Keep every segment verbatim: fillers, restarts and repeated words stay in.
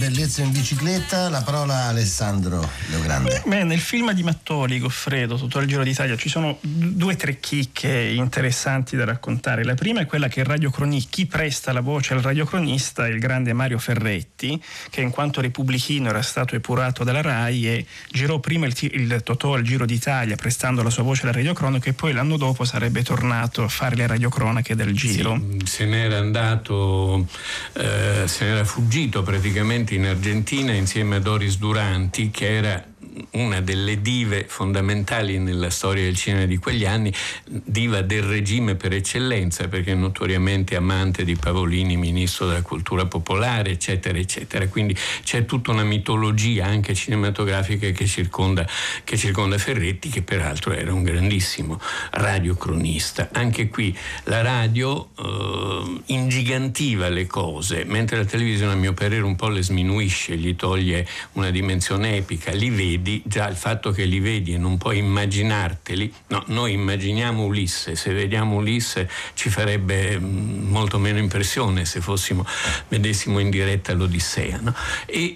bellezza in bicicletta, la parola a Alessandro Leogrande. Beh, nel film di Mattoli, Goffredo, tutto il Giro d'Italia, ci sono due o tre chicche interessanti da raccontare. La prima è quella che il radiocronista, chi presta la voce al radiocronista è il grande Mario Ferretti, che in quanto repubblichino era stato epurato dalla RAI e girò prima il, il Totò al Giro d'Italia prestando la sua voce alla radiocronaca e poi l'anno dopo sarebbe tornato a fare le radiocronache del Giro. Sì, se n'era andato, eh, se n'era fuggito praticamente in Argentina insieme a Doris Duranti, che era una delle dive fondamentali nella storia del cinema di quegli anni, diva del regime per eccellenza, perché notoriamente amante di Pavolini, ministro della cultura popolare, eccetera, eccetera. Quindi c'è tutta una mitologia anche cinematografica che circonda, che circonda Ferretti, che peraltro era un grandissimo radiocronista. Anche qui la radio eh, ingigantiva le cose, mentre la televisione a mio parere un po' le sminuisce, gli toglie una dimensione epica. Li vedi, già il fatto che li vedi e non puoi immaginarteli, no, noi immaginiamo Ulisse, se vediamo Ulisse ci farebbe molto meno impressione se fossimo, vedessimo in diretta l'Odissea, no? E,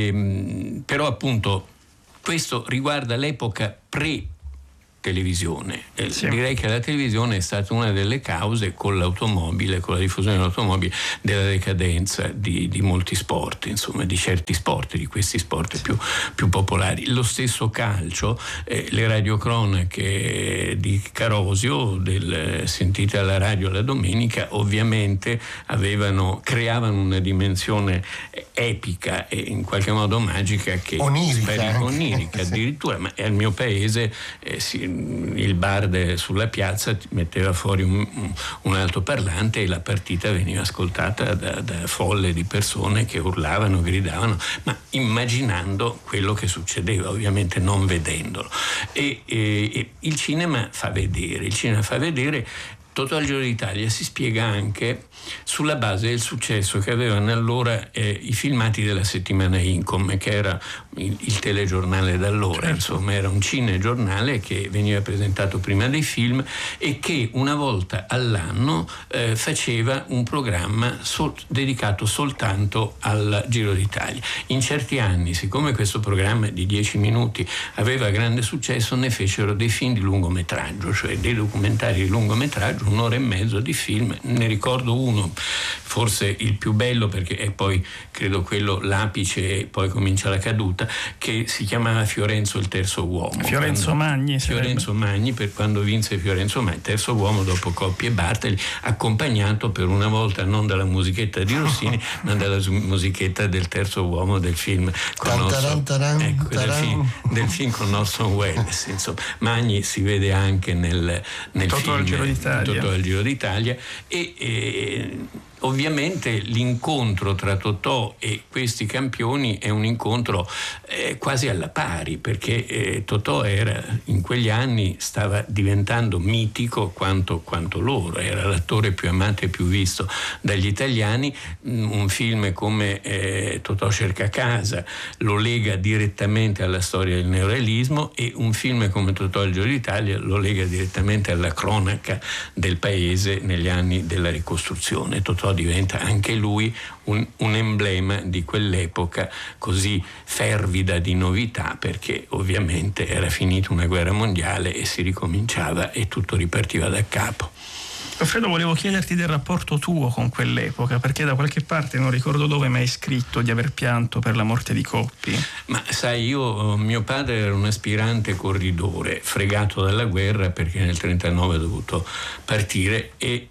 e, però appunto questo riguarda l'epoca pre televisione. Eh, sì. Direi che la televisione è stata una delle cause, con l'automobile, con la diffusione dell'automobile, della decadenza di, di molti sport, insomma, di certi sport, di questi sport sì. più, più popolari. Lo stesso calcio, eh, le radiocronache di Carosio, del, sentite alla radio la domenica, ovviamente avevano, creavano una dimensione epica e in qualche modo magica, che onirica, spero, onirica addirittura, ma al mio paese eh, si il bar de, sulla piazza metteva fuori un, un altoparlante e la partita veniva ascoltata da, da folle di persone che urlavano, gridavano, ma immaginando quello che succedeva, ovviamente non vedendolo. E, e, e il cinema fa vedere, il cinema fa vedere. Totò al Giro d'Italia si spiega anche sulla base del successo che avevano allora eh, i filmati della settimana Incom, che era il, il telegiornale d'allora, certo. Insomma era un cinegiornale che veniva presentato prima dei film e che una volta all'anno eh, faceva un programma sol- dedicato soltanto al Giro d'Italia. In certi anni, siccome questo programma di dieci minuti aveva grande successo, ne fecero dei film di lungometraggio, cioè dei documentari di lungometraggio, un'ora e mezzo di film. Ne ricordo uno, forse il più bello, perché è poi credo quello l'apice e poi comincia la caduta, che si chiamava Fiorenzo il terzo uomo. Fiorenzo quando, Magni Fiorenzo sarebbe. Magni, per quando vinse Fiorenzo Magni, terzo uomo dopo Coppi e Bartali, accompagnato per una volta non dalla musichetta di Rossini ma dalla musichetta del terzo uomo del film con Orson, ecco, del, film, del film con Orson Welles. Insomma, Magni si vede anche nel, nel Totò film al Giro d'Italia. Totò al Giro d'Italia e, e ovviamente l'incontro tra Totò e questi campioni è un incontro eh, quasi alla pari, perché eh, Totò era in quegli anni stava diventando mitico quanto, quanto loro, era l'attore più amato e più visto dagli italiani. Un film come eh, Totò cerca casa lo lega direttamente alla storia del neorealismo e un film come Totò al Giro d'Italia lo lega direttamente alla cronaca del paese negli anni della ricostruzione. Totò diventa anche lui un, un emblema di quell'epoca così fervida di novità, perché ovviamente era finita una guerra mondiale e si ricominciava e tutto ripartiva da capo. Alfredo, volevo chiederti del rapporto tuo con quell'epoca, perché da qualche parte, non ricordo dove, mi hai scritto di aver pianto per la morte di Coppi. Ma sai, io, mio padre era un aspirante corridore, fregato dalla guerra perché nel trentanove ha dovuto partire e,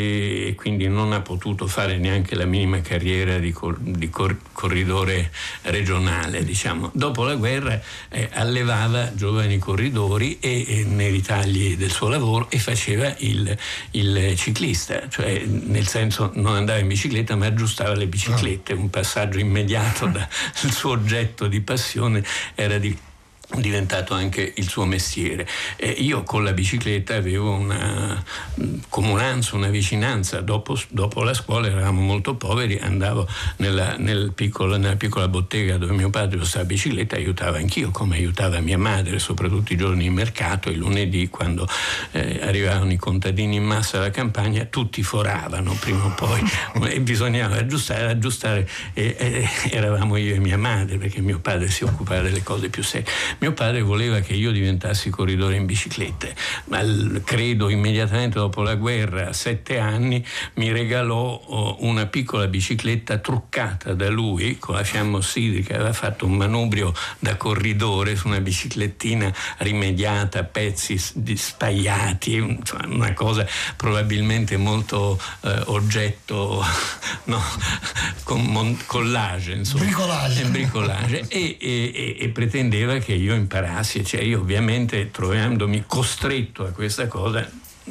e quindi non ha potuto fare neanche la minima carriera di, cor, di cor, corridore regionale, diciamo. Dopo la guerra eh, allevava giovani corridori e, e nei ritagli del suo lavoro e faceva il, il ciclista, cioè nel senso non andava in bicicletta ma aggiustava le biciclette, un passaggio immediato dal suo oggetto di passione era di diventato anche il suo mestiere. E io con la bicicletta avevo una comunanza, una vicinanza. Dopo, dopo la scuola eravamo molto poveri, andavo nella, nel piccolo, nella piccola bottega dove mio padre usava la bicicletta, aiutavo anch'io, come aiutava mia madre, soprattutto i giorni di mercato, il lunedì, quando eh, arrivavano i contadini in massa alla campagna, tutti foravano prima o poi e bisognava aggiustare, aggiustare e, e eravamo io e mia madre, perché mio padre si occupava delle cose più serie. Mio padre voleva che io diventassi corridore in biciclette, ma credo immediatamente dopo la guerra, a sette anni, mi regalò una piccola bicicletta truccata da lui con la fiamma ossidrica. Aveva fatto un manubrio da corridore su una biciclettina rimediata a pezzi spagliati, una cosa probabilmente molto eh, oggetto, no, con mon- collage, insomma, bricolage, e, bricolage e, e, e pretendeva che io imparassi, cioè io ovviamente trovandomi costretto a questa cosa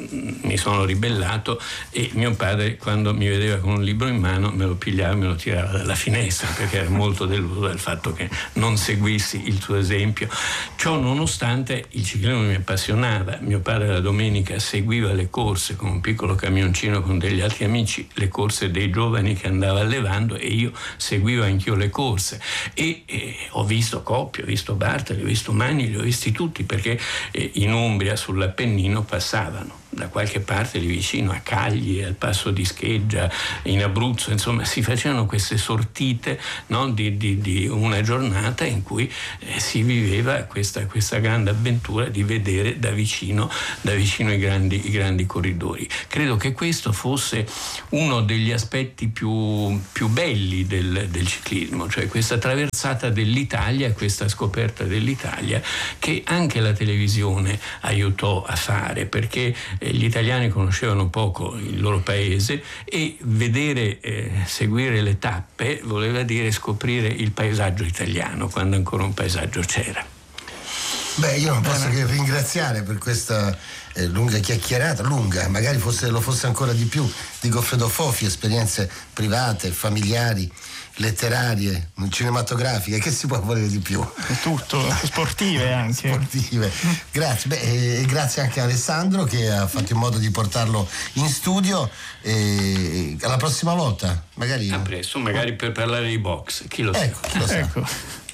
mi sono ribellato e mio padre, quando mi vedeva con un libro in mano, me lo pigliava e me lo tirava dalla finestra, perché era molto deluso dal fatto che non seguissi il suo esempio. Ciò nonostante il ciclismo mi appassionava. Mio padre la domenica seguiva le corse con un piccolo camioncino con degli altri amici, le corse dei giovani che andava allevando, e io seguivo anch'io le corse e, e ho visto Coppi, ho visto Bartali, ho visto Magni, li ho visti tutti, perché eh, in Umbria sull'Appennino passavano da qualche parte lì vicino a Cagli, al Passo di Scheggia, in Abruzzo, insomma si facevano queste sortite, no, di, di, di una giornata in cui eh, si viveva questa, questa grande avventura di vedere da vicino, da vicino i grandi, i grandi corridori. Credo che questo fosse uno degli aspetti più, più belli del, del ciclismo, cioè questa traversata dell'Italia, questa scoperta dell'Italia che anche la televisione aiutò a fare, perché gli italiani conoscevano poco il loro paese e vedere, eh, seguire le tappe voleva dire scoprire il paesaggio italiano, quando ancora un paesaggio c'era. Beh, io non posso che ringraziare per questa eh, lunga chiacchierata, lunga, magari fosse, lo fosse ancora di più, di Goffredo Fofi, esperienze private, familiari, letterarie, cinematografiche, che si può volere di più? Tutto, sportive anche. Sportive. Grazie. Beh, e grazie anche a Alessandro che ha fatto in modo di portarlo in studio. E alla prossima volta, magari. A presto, magari per parlare di box, chi lo sa. Ecco, chi lo sa. Ecco.